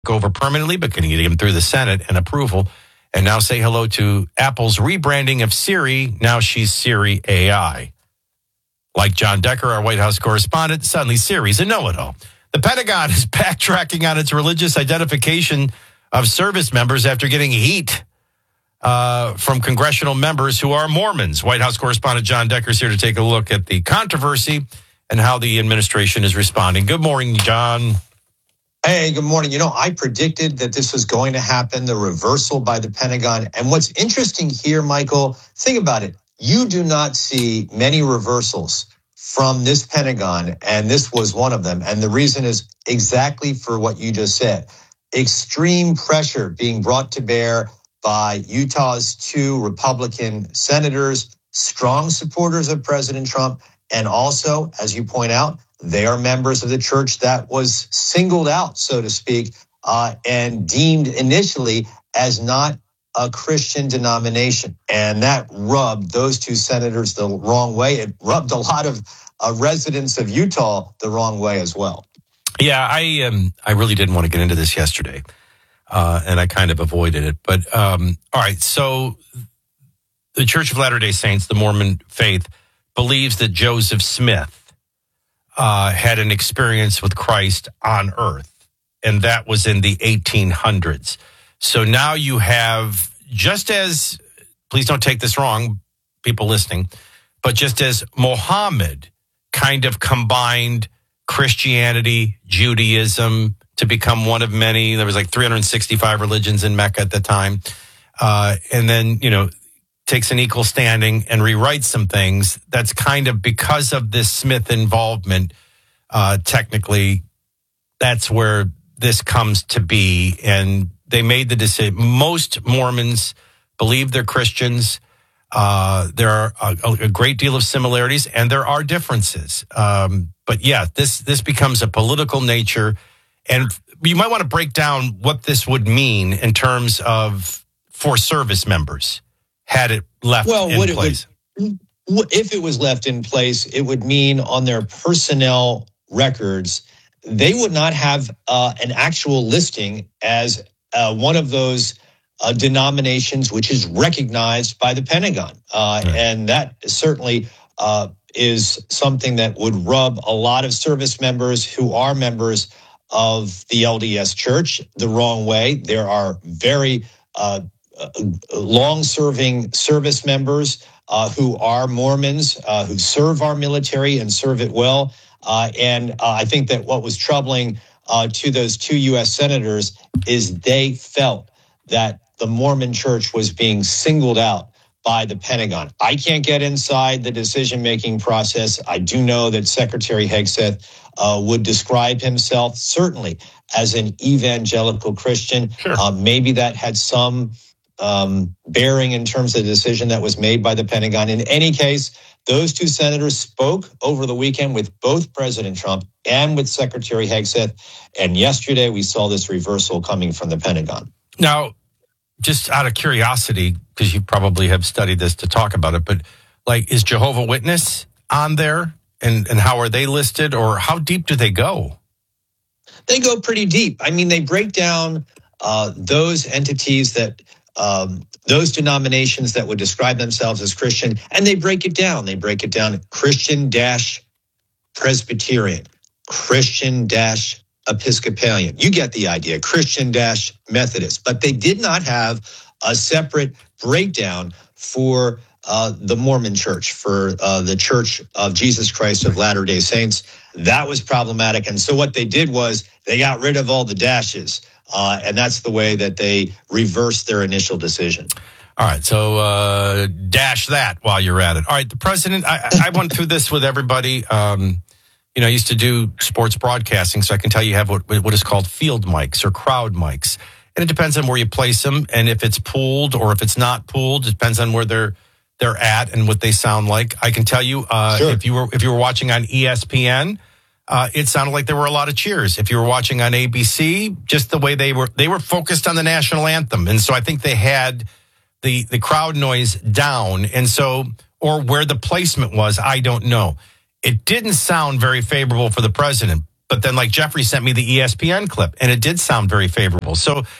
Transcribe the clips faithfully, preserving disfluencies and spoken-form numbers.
over permanently, but can you get him through the Senate and approval? And now say hello to Apple's rebranding of Siri. Now she's Siri A I. Like John Decker, our White House correspondent, suddenly Siri's a know-it-all. The Pentagon is backtracking on its religious identification of service members after getting heat uh, from congressional members who are Mormons. White House correspondent John Decker is here to take a look at the controversy and how the administration is responding. Good morning, John. Hey, good morning. You know, I predicted that this was going to happen, the reversal by the Pentagon. And what's interesting here, Michael, think about it. You do not see many reversals from this Pentagon, and this was one of them. And the reason is exactly for what you just said. Extreme pressure being brought to bear by Utah's two Republican senators, strong supporters of President Trump, and also, as you point out, they are members of the church that was singled out, so to speak, uh, and deemed initially as not a Christian denomination. And that rubbed those two senators the wrong way. It rubbed a lot of uh, residents of Utah the wrong way as well. Yeah, I um, I really didn't want to get into this yesterday, uh, and I kind of avoided it. But um, all right, so the Church of Latter-day Saints, the Mormon faith, believes that Joseph Smith Uh, had an experience with Christ on earth, and that was in the eighteen hundreds. So now you have, just as, please don't take this wrong, people listening, but just as Muhammad kind of combined Christianity, Judaism to become one of many, there was like three hundred sixty-five religions in Mecca at the time, uh, and then, you know, takes an equal standing and rewrites some things. That's kind of because of this Smith involvement. Uh, technically, that's where this comes to be. And they made the decision. Most Mormons believe they're Christians. Uh, there are a, a great deal of similarities, and there are differences. Um, but yeah, this this becomes a political nature. And you might want to break down what this would mean in terms of for service members. Had it left well, in what place? It would, if it was left in place, it would mean on their personnel records, they would not have uh, an actual listing as uh, one of those uh, denominations which is recognized by the Pentagon. Uh, right. And that certainly uh, is something that would rub a lot of service members who are members of the L D S Church the wrong way. There are very uh, long-serving service members uh, who are Mormons, uh, who serve our military and serve it well. Uh, and uh, I think that what was troubling uh, to those two U S senators is they felt that the Mormon church was being singled out by the Pentagon. I can't get inside the decision-making process. I do know that Secretary Hegseth uh, would describe himself certainly as an evangelical Christian. Sure. Uh, maybe that had some Um, bearing in terms of the decision that was made by the Pentagon. In any case, those two senators spoke over the weekend with both President Trump and with Secretary Hegseth. And yesterday we saw this reversal coming from the Pentagon. Now, just out of curiosity, because you probably have studied this to talk about it, but like, is Jehovah's Witness on there? And, and how are they listed? Or how deep do they go? They go pretty deep. I mean, they break down uh, those entities that Um, those denominations that would describe themselves as Christian, and they break it down. They break it down Christian dash Presbyterian, Christian dash Episcopalian. You get the idea, Christian dash Methodist. But they did not have a separate breakdown for uh, the Mormon Church, for uh, the Church of Jesus Christ of Latter-day Saints. That was problematic. And so what they did was they got rid of all the dashes. Uh, and that's the way that they reversed their initial decision. All right, so uh, dash that while you're at it. All right, the president, I, I went through this with everybody. Um, you know, I used to do sports broadcasting, so I can tell you have what, what is called field mics or crowd mics. And it depends on where you place them and if it's pooled or if it's not pooled. It depends on where they're they're at and what they sound like. I can tell you uh, sure. if you were if you were watching on E S P N, Uh, it sounded like there were a lot of cheers. If you were watching on A B C, just the way they were, they were focused on the national anthem. And so I think they had the, the crowd noise down. And so, or where the placement was, I don't know. It didn't sound very favorable for the president, But then, like, Jeffrey sent me the E S P N clip, and it did sound very favorable. So um,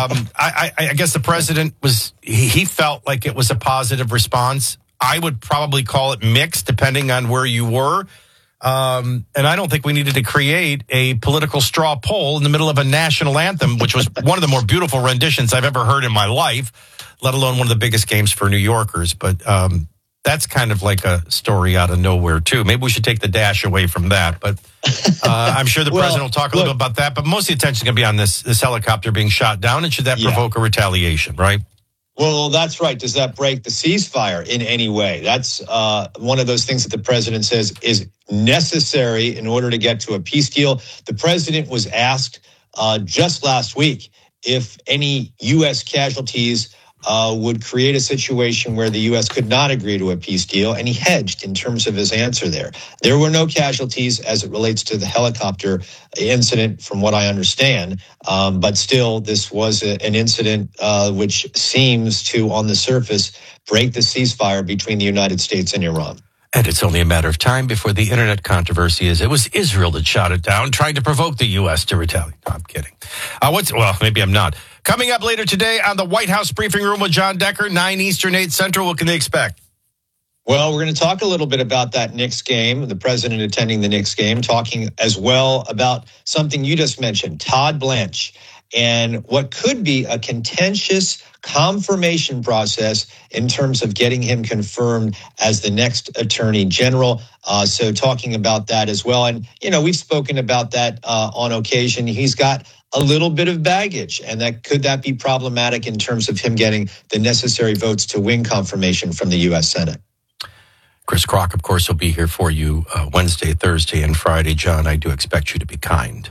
I, I, I guess the president was, he, he felt like it was a positive response. I would probably call it mixed, depending on where you were. Um, and I don't think we needed to create a political straw poll in the middle of a national anthem, which was one of the more beautiful renditions I've ever heard in my life, let alone one of the biggest games for New Yorkers. But um, that's kind of like a story out of nowhere, too. Maybe we should take the dash away from that. But uh, I'm sure the well, president will talk a little look, bit about that. But most of the attention is going to be on this, this helicopter being shot down. And should that yeah. provoke a retaliation, right? Well, that's right. Does that break the ceasefire in any way? That's uh, one of those things that the president says is necessary in order to get to a peace deal. The president was asked uh, just last week if any U S casualties uh, would create a situation where the U S could not agree to a peace deal, and he hedged in terms of his answer there. There were no casualties as it relates to the helicopter incident, from what I understand, um, but still, this was a, an incident uh, which seems to, on the surface, break the ceasefire between the United States and Iran. And it's only a matter of time before the internet controversy is it was Israel that shot it down, trying to provoke the U S to retaliate. No, I'm kidding. Uh, what's well, maybe I'm not. Coming up later today on the White House briefing room with John Decker, nine Eastern, eight Central. What can they expect? Well, we're going to talk a little bit about that Knicks game, the president attending the Knicks game, talking as well about something you just mentioned, Todd Blanche, and what could be a contentious confirmation process in terms of getting him confirmed as the next attorney general. Uh, so talking about that as well. And, you know, we've spoken about that uh, on occasion. He's got a little bit of baggage, and that could that be problematic in terms of him getting the necessary votes to win confirmation from the U S Senate. Chris Kroc, of course, will be here for you uh, Wednesday, Thursday, and Friday. John, I do expect you to be kind.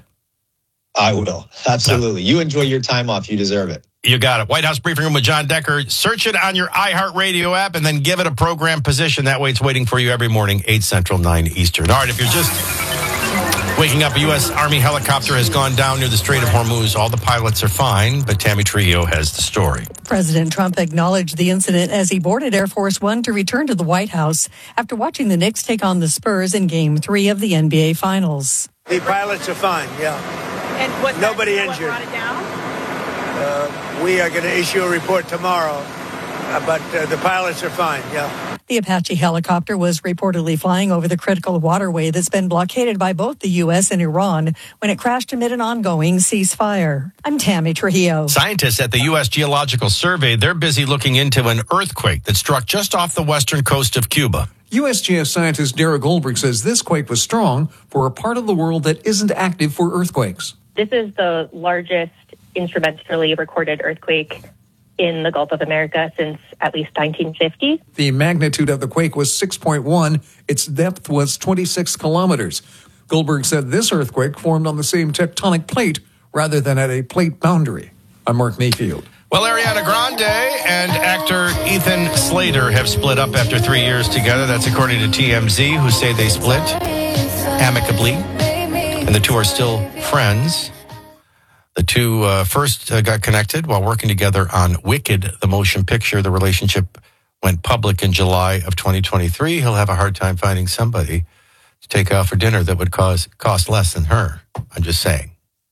I will. Absolutely. No. You enjoy your time off. You deserve it. You got it. White House Briefing Room with John Decker. Search it on your iHeartRadio app and then give it a program position. That way it's waiting for you every morning, eight Central, nine Eastern. All right, if you're just waking up, a U S Army helicopter has gone down near the Strait of Hormuz. All the pilots are fine, but Tammy Trujillo has the story. President Trump acknowledged the incident as he boarded Air Force One to return to the White House after watching the Knicks take on the Spurs in Game three of the N B A Finals. The pilots are fine, yeah. And was nobody that injured. What brought it down? Uh, we are going to issue a report tomorrow, uh, but uh, the pilots are fine, yeah. The Apache helicopter was reportedly flying over the critical waterway that's been blockaded by both the U S and Iran when it crashed amid an ongoing ceasefire. I'm Tammy Trujillo. Scientists at the U S Geological Survey, they're busy looking into an earthquake that struck just off the western coast of Cuba. U S G S scientist Dara Goldberg says this quake was strong for a part of the world that isn't active for earthquakes. This is the largest instrumentally recorded earthquake in the Gulf of America since at least nineteen fifty. The magnitude of the quake was six point one. Its depth was twenty-six kilometers. Goldberg said this earthquake formed on the same tectonic plate rather than at a plate boundary. I'm Mark Mayfield. Well, Ariana Grande and actor Ethan Slater have split up after three years together. That's according to T M Z, who say they split amicably, and the two are still friends. The two uh, first uh, got connected while working together on Wicked, the motion picture. The relationship went public in July of twenty twenty-three. He'll have a hard time finding somebody to take out for dinner that would cause, cost less than her. I'm just saying.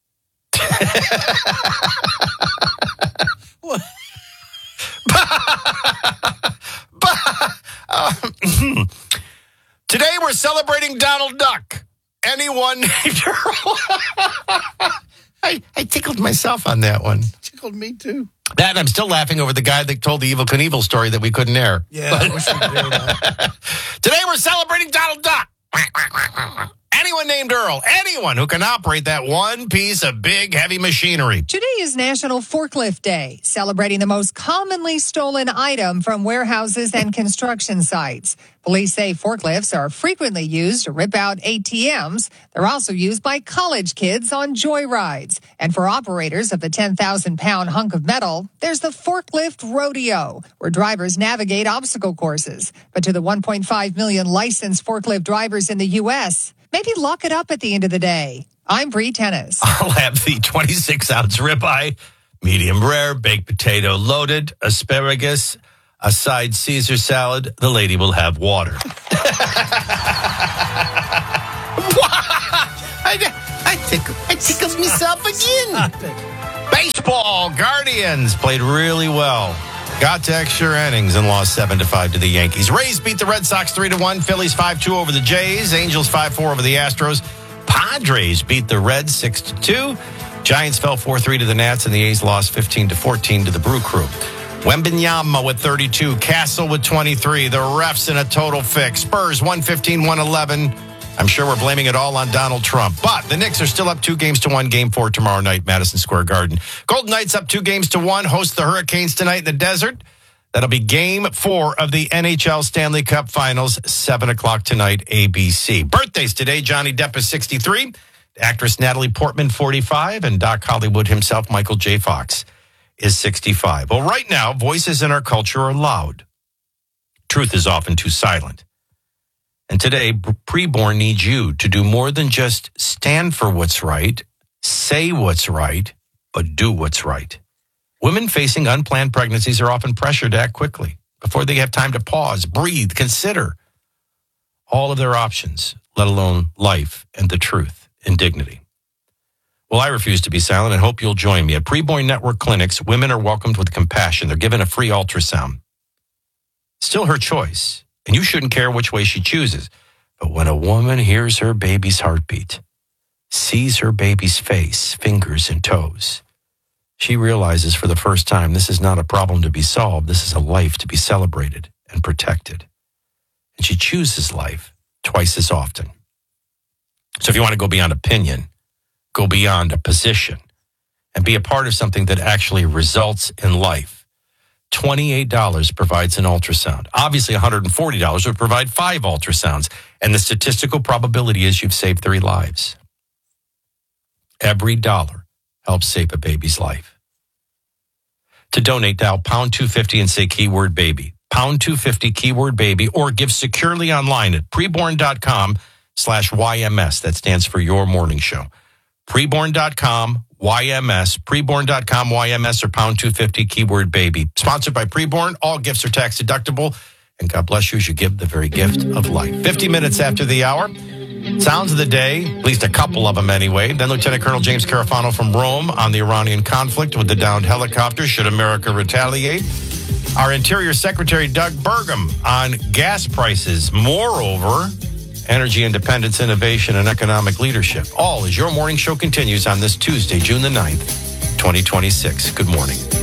Today we're celebrating Donald Duck. Anyone named Earl? I, I tickled myself on that one. Tickled me too. That and I'm still laughing over the guy that told the Evel Knievel story that we couldn't air. Yeah, I wish we could do that. Today we're celebrating Donald Duck. Anyone named Earl, anyone who can operate that one piece of big, heavy machinery. Today is National Forklift Day, celebrating the most commonly stolen item from warehouses and construction sites. Police say forklifts are frequently used to rip out A T Ms. They're also used by college kids on joyrides. And for operators of the ten thousand pound hunk of metal, there's the Forklift Rodeo, where drivers navigate obstacle courses. But to the one point five million licensed forklift drivers in the U S, maybe lock it up at the end of the day. I'm Bree Tennis. I'll have the twenty-six ounce ribeye, medium rare, baked potato loaded, asparagus, a side Caesar salad. The lady will have water. I, I tickled myself again. Baseball, Guardians played really well. Got to extra innings and lost seven to five to the Yankees. Rays beat the Red Sox three to one. Phillies five two over the Jays. Angels five four over the Astros. Padres beat the Reds six to two. Giants fell four three to the Nats, and the A's lost fifteen to fourteen to the Brew Crew. Wembenyama with thirty-two. Castle with twenty-three. The refs in a total fix. Spurs one fifteen one eleven. I'm sure we're blaming it all on Donald Trump. But the Knicks are still up two games to one. Game four tomorrow night, Madison Square Garden. Golden Knights up two games to one. Host the Hurricanes tonight in the desert. That'll be game four of the N H L Stanley Cup Finals, seven o'clock tonight, A B C. Birthdays today, Johnny Depp is sixty-three. Actress Natalie Portman, forty-five. And Doc Hollywood himself, Michael J. Fox, is sixty-five. Well, right now, voices in our culture are loud. Truth is often too silent. And today, Preborn needs you to do more than just stand for what's right, say what's right, but do what's right. Women facing unplanned pregnancies are often pressured to act quickly before they have time to pause, breathe, consider all of their options, let alone life and the truth and dignity. Well, I refuse to be silent and hope you'll join me. At Preborn Network Clinics, women are welcomed with compassion. They're given a free ultrasound. Still her choice. And you shouldn't care which way she chooses. But when a woman hears her baby's heartbeat, sees her baby's face, fingers, and toes, she realizes for the first time this is not a problem to be solved. This is a life to be celebrated and protected. And she chooses life twice as often. So if you want to go beyond opinion, go beyond a position, and be a part of something that actually results in life, twenty-eight dollars provides an ultrasound. Obviously, one hundred forty dollars would provide five ultrasounds. And the statistical probability is you've saved three lives. Every dollar helps save a baby's life. To donate, dial pound two fifty and say keyword baby. Pound two fifty keyword baby, or give securely online at preborn.com slash YMS. That stands for Your Morning Show. Preborn.com Y M S, preborn.com Y M S, or pound two fifty keyword baby. Sponsored by Preborn. All gifts are tax deductible. And God bless you as you give the very gift of life. fifty minutes after the hour. Sounds of the day, at least a couple of them anyway. Then Lieutenant Colonel James Carafano from Rome on the Iranian conflict with the downed helicopter. Should America retaliate? Our Interior Secretary Doug Burgum on gas prices. Moreover, energy independence, innovation, and economic leadership. All as Your Morning Show continues on this Tuesday, June the ninth, twenty twenty-six. Good morning.